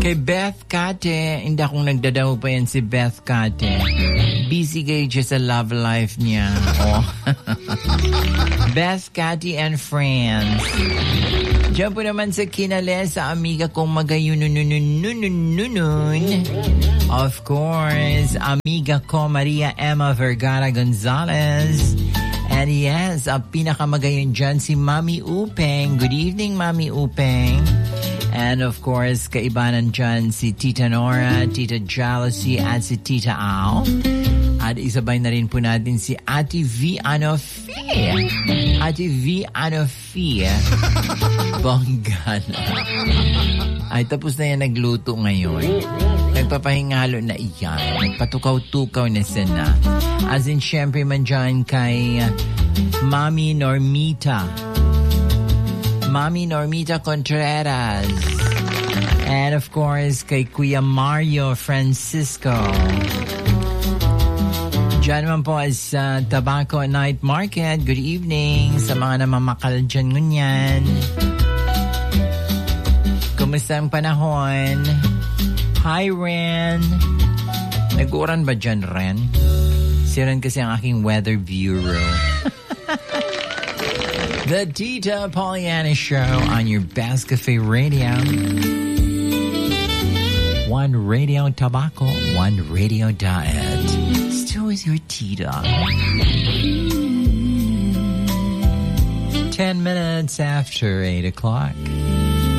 Kay Beth Kate, hindi akong nagdadaw pa yan si Beth Kate. Busy kayo dyan sa love life niya. Oh. Beth Kate and friends. Diyan po naman sa Kinale, sa amiga kong magayunununununununun. Of course, amiga ko Maria Emma Vergara Gonzalez. And yes, pinakamagayon dyan si Mami Upeng. Good evening, Mami Upeng. And of course, kaibanan dyan si Tita Nora, Tita Jealousy, at si Tita Al. At isabay na rin po natin si Ate V. Anofi. Ate V. Anofi. Bonggana. Ay, tapos na yan nagluto ngayon. Nagpapahingalo na iyan. Nagpatukaw-tukaw na sana. As in, syempre man dyan kay Mami Normita. Mami Normita Contreras. And of course, kay Kuya Mario Francisco. Diyan naman po sa Tobacco Night Market. Good evening sa mga namamakal dyan ngunyan. Kumusta ang panahon? Hi, Ren. Nag-uuran ba dyan, Ren? Si Ren kasi ang aking weather bureau. The Tita Pollyanna Show on your Best Cafe Radio. One radio tobacco, one radio diet. Still with your Tita. 10 minutes after 8 o'clock.